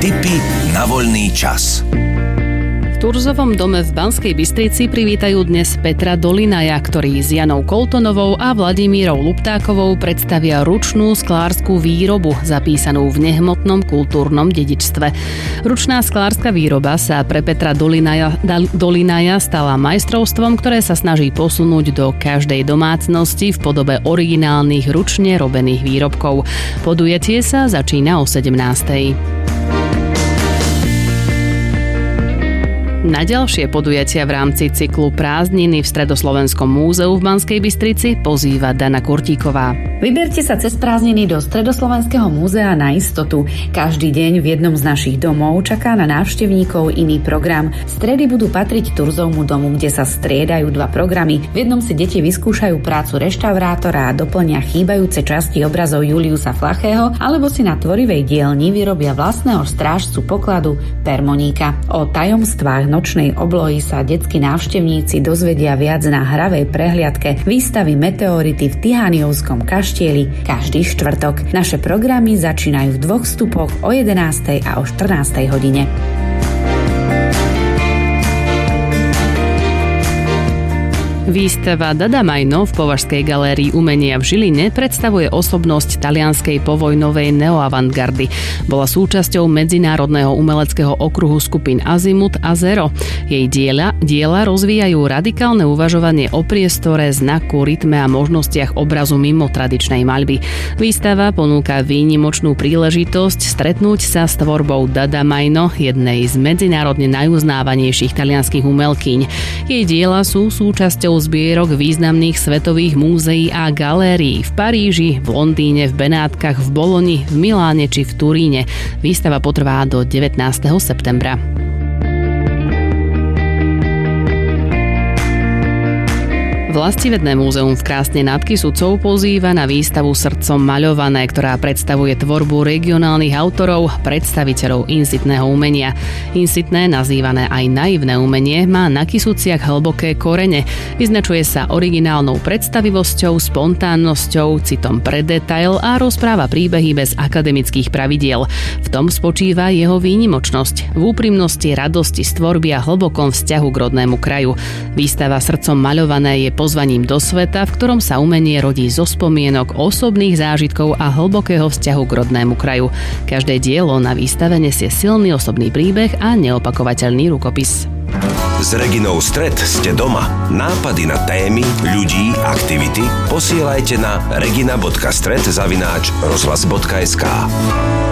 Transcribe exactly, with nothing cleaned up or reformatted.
Tipy na voľný čas. V Turzovom dome v Banskej Bystrici privítajú dnes Petra Dolinaja, ktorý s Janou Koltonovou a Vladimírou Luptákovou predstavia ručnú sklárskú výrobu zapísanú v nehmotnom kultúrnom dedičstve. Ručná sklárska výroba sa pre Petra Dolinaja, Dolinaja stala majstrovstvom, ktoré sa snaží posunúť do každej domácnosti v podobe originálnych ručne robených výrobkov. Podujatie sa začína o sedemnástej. Na ďalšie podujatia v rámci cyklu Prázdniny v Stredoslovenskom múzeu v Banskej Bystrici pozýva Dana Kurtíková. Vyberte sa cez prázdniny do Stredoslovenského múzea na istotu. Každý deň v jednom z našich domov čaká na návštevníkov iný program. Stredy budú patriť Turzovmu domu, kde sa striedajú dva programy. V jednom si deti vyskúšajú prácu reštaurátora a doplnia chýbajúce časti obrazov Juliusa Flachého, alebo si na tvorivej dielni vyrobia vlastného strážcu pokladu Permoníka. O tajomstvách nočnej oblohy sa detskí návštevníci dozvedia viac na hravej prehliadke výstavy Meteority v Tihaniovskom kaštieli každý štvrtok. Naše programy začínajú v dvoch vstupoch o jedenástej a o štrnástej hodine. Výstava Dada Majno v Považskej galérii umenia v Žiline predstavuje osobnosť talianskej povojnovej neoavantgardy. Bola súčasťou medzinárodného umeleckého okruhu skupín Azimut a Zero. Jej diela, diela rozvíjajú radikálne uvažovanie o priestore, znaku, rytme a možnostiach obrazu mimo tradičnej maľby. Výstava ponúka výnimočnú príležitosť stretnúť sa s tvorbou Dada Majno, jednej z medzinárodne najuznávanejších talianskych umelkyň. Jej diela sú súčasťou zbierok významných svetových múzeí a galérií v Paríži, v Londýne, v Benátkach, v Boloni, v Miláne či v Turíne. Výstava potrvá do devätnásteho septembra. Vlastivedné múzeum v Krásne nad Kysucou pozýva na výstavu Srdcom maľované, ktorá predstavuje tvorbu regionálnych autorov, predstaviteľov insitného umenia. Insitné, nazývané aj naivné umenie, má na Kysuciach hlboké korene. Vyznačuje sa originálnou predstavivosťou, spontánnosťou, citom pre detail a rozpráva príbehy bez akademických pravidiel. V tom spočíva jeho výnimočnosť, v úprimnosti, radosti z tvorby a hlbokom vzťahu k rodnému kraju. Výstava Srdcom maľované je pozvaním do sveta, v ktorom sa umenie rodí zo spomienok, osobných zážitkov a hlbokého vzťahu k rodnému kraju. Každé dielo na výstave nesie silný osobný príbeh a neopakovateľný rukopis. S Reginou Stret ste doma. Nápady na témy, ľudí, aktivity posielajte na regina bodka stret zavináč rozhlas bodka es ká.